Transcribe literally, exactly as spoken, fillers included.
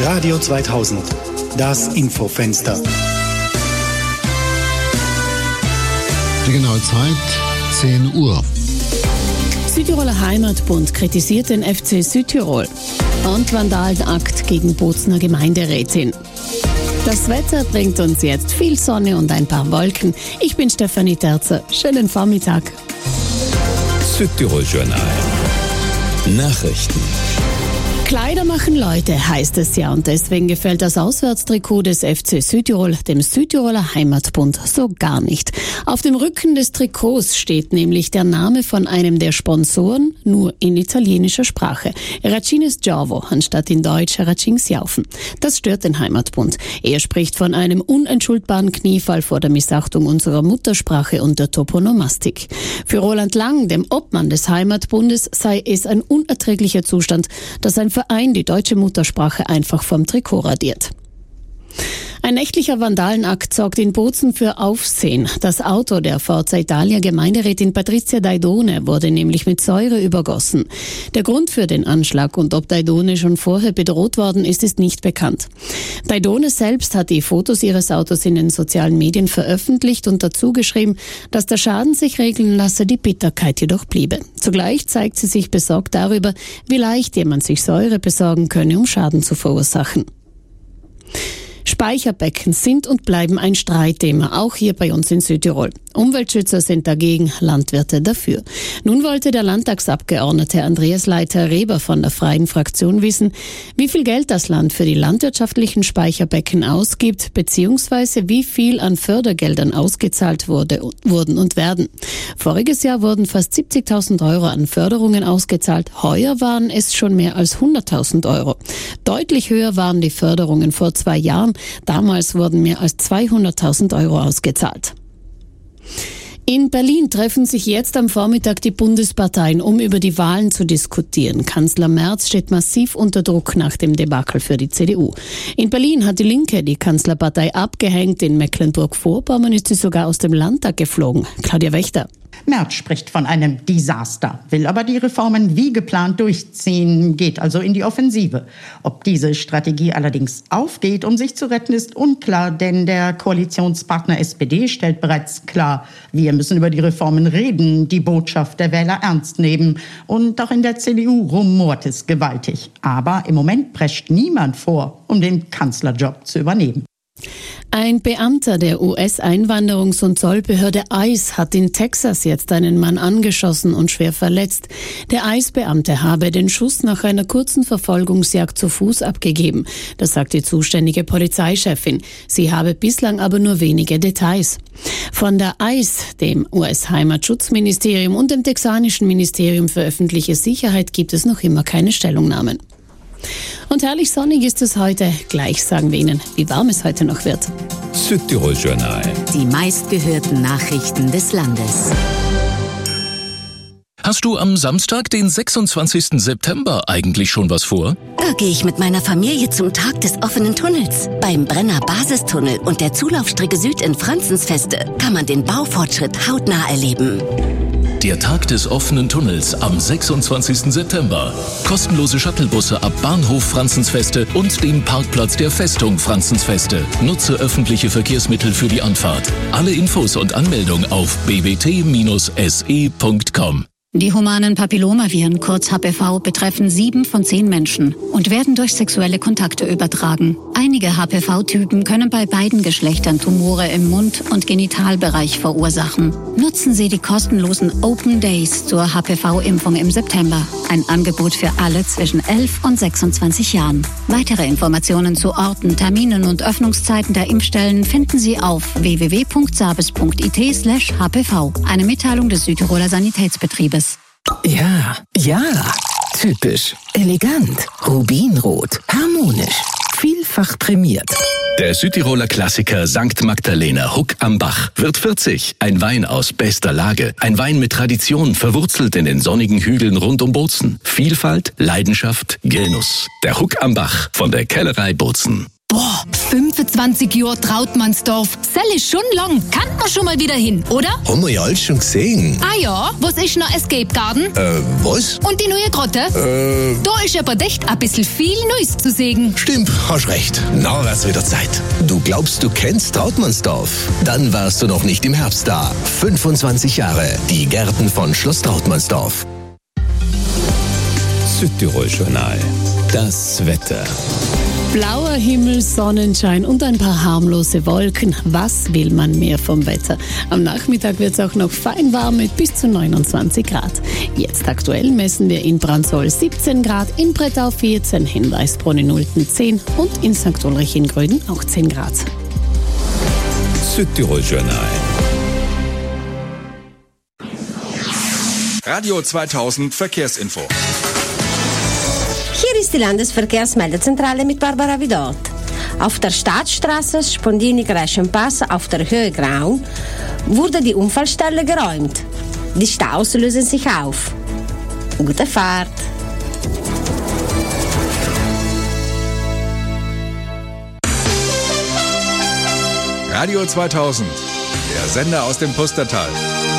Radio zweitausend, das Infofenster. Die genaue Zeit zehn Uhr. Südtiroler Heimatbund kritisiert den F C Südtirol und Vandalenakt gegen Bozner Gemeinderätin. Das Wetter bringt uns jetzt viel Sonne und ein paar Wolken. Ich bin Stefanie Terzer. Schönen Vormittag. Südtirol Journal. Nachrichten. Kleider machen Leute, heißt es ja, und deswegen gefällt das Auswärtstrikot des F C Südtirol dem Südtiroler Heimatbund so gar nicht. Auf dem Rücken des Trikots steht nämlich der Name von einem der Sponsoren, nur in italienischer Sprache. Racines Giorvo, anstatt in Deutsch Racings Jaufen. Das stört den Heimatbund. Er spricht von einem unentschuldbaren Kniefall vor der Missachtung unserer Muttersprache und der Toponomastik. Für Roland Lang, dem Obmann des Heimatbundes, sei es ein unerträglicher Zustand, dass ein Verein die deutsche Muttersprache einfach vom Trikot radiert. Ein nächtlicher Vandalenakt sorgt in Bozen für Aufsehen. Das Auto der Forza Italia Gemeinderätin Patrizia Daidone wurde nämlich mit Säure übergossen. Der Grund für den Anschlag und ob Daidone schon vorher bedroht worden ist, ist nicht bekannt. Daidone selbst hat die Fotos ihres Autos in den sozialen Medien veröffentlicht und dazu geschrieben, dass der Schaden sich regeln lasse, die Bitterkeit jedoch bliebe. Zugleich zeigt sie sich besorgt darüber, wie leicht jemand sich Säure besorgen könne, um Schaden zu verursachen. Speicherbecken sind und bleiben ein Streitthema, auch hier bei uns in Südtirol. Umweltschützer sind dagegen, Landwirte dafür. Nun wollte der Landtagsabgeordnete Andreas Leiter-Reber von der Freien Fraktion wissen, wie viel Geld das Land für die landwirtschaftlichen Speicherbecken ausgibt, beziehungsweise wie viel an Fördergeldern ausgezahlt wurde, wurden und werden. Voriges Jahr wurden fast siebzigtausend Euro an Förderungen ausgezahlt, heuer waren es schon mehr als hunderttausend Euro. Deutlich höher waren die Förderungen vor zwei Jahren. Damals wurden mehr als zweihunderttausend Euro ausgezahlt. In Berlin treffen sich jetzt am Vormittag die Bundesparteien, um über die Wahlen zu diskutieren. Kanzler Merz steht massiv unter Druck nach dem Debakel für die C D U. In Berlin hat die Linke die Kanzlerpartei abgehängt. In Mecklenburg-Vorpommern ist sie sogar aus dem Landtag geflogen. Claudia Wächter. Merz spricht von einem Desaster, will aber die Reformen wie geplant durchziehen, geht also in die Offensive. Ob diese Strategie allerdings aufgeht, um sich zu retten, ist unklar, denn der Koalitionspartner S P D stellt bereits klar, wir müssen über die Reformen reden, die Botschaft der Wähler ernst nehmen. Und auch in der C D U rumort es gewaltig. Aber im Moment prescht niemand vor, um den Kanzlerjob zu übernehmen. Ein Beamter der U S-Einwanderungs- und Zollbehörde ICE hat in Texas jetzt einen Mann angeschossen und schwer verletzt. Der ICE-Beamte habe den Schuss nach einer kurzen Verfolgungsjagd zu Fuß abgegeben. Das sagt die zuständige Polizeichefin. Sie habe bislang aber nur wenige Details. Von der ICE, dem U S-Heimatschutzministerium und dem texanischen Ministerium für öffentliche Sicherheit gibt es noch immer keine Stellungnahmen. Und herrlich sonnig ist es heute. Gleich sagen wir Ihnen, wie warm es heute noch wird. Südtirol Journal. Die meistgehörten Nachrichten des Landes. Hast du am Samstag, den sechsundzwanzigsten September, eigentlich schon was vor? Da gehe ich mit meiner Familie zum Tag des offenen Tunnels. Beim Brenner Basistunnel und der Zulaufstrecke Süd in Franzensfeste kann man den Baufortschritt hautnah erleben. Der Tag des offenen Tunnels am sechsundzwanzigsten September. Kostenlose Shuttlebusse ab Bahnhof Franzensfeste und dem Parkplatz der Festung Franzensfeste. Nutze öffentliche Verkehrsmittel für die Anfahrt. Alle Infos und Anmeldung auf b b t Bindestrich s e Punkt com. Die humanen Papillomaviren, kurz H P V, betreffen sieben von zehn Menschen und werden durch sexuelle Kontakte übertragen. Einige H P V-Typen können bei beiden Geschlechtern Tumore im Mund- und Genitalbereich verursachen. Nutzen Sie die kostenlosen Open Days zur H P V-Impfung im September. Ein Angebot für alle zwischen elf und sechsundzwanzig Jahren. Weitere Informationen zu Orten, Terminen und Öffnungszeiten der Impfstellen finden Sie auf w w w punkt sabes punkt i t slash h p v. Eine Mitteilung des Südtiroler Sanitätsbetriebes. Ja, ja, typisch, elegant, rubinrot, harmonisch, vielfach prämiert. Der Südtiroler Klassiker Sankt Magdalena Huck am Bach wird vierzig. Ein Wein aus bester Lage. Ein Wein mit Tradition, verwurzelt in den sonnigen Hügeln rund um Bozen. Vielfalt, Leidenschaft, Genuss. Der Huck am Bach von der Kellerei Bozen. Boah, fünfundzwanzig Jahre Trautmannsdorf. Sell ist schon lang. Kann man schon mal wieder hin, oder? Haben wir ja alles schon gesehen. Ah ja, was ist noch Escape Garden? Äh, was? Und die neue Grotte? Äh... Da ist aber echt ein bisschen viel Neues zu sehen. Stimmt, hast recht. Na, wird's wieder Zeit. Du glaubst, du kennst Trautmannsdorf? Dann warst du noch nicht im Herbst da. fünfundzwanzig Jahre. Die Gärten von Schloss Trautmannsdorf. Südtirol Journal. Das Wetter. Blauer Himmel, Sonnenschein und ein paar harmlose Wolken. Was will man mehr vom Wetter? Am Nachmittag wird es auch noch fein warm mit bis zu neunundzwanzig Grad. Jetzt aktuell messen wir in Brandsol siebzehn Grad, in Brettau vierzehn, in Weißbrunn in Ulten zehn und in Sankt Ulrich in Gröden auch zehn Grad. Südtirol Journal. Radio zweitausend Verkehrsinfo. Hier ist die Landesverkehrsmeldezentrale mit Barbara Vidot. Auf der Staatsstraße Spondini-Greschenpass auf der Höhe Graun wurde die Unfallstelle geräumt. Die Staus lösen sich auf. Gute Fahrt! Radio zweitausend, der Sender aus dem Pustertal.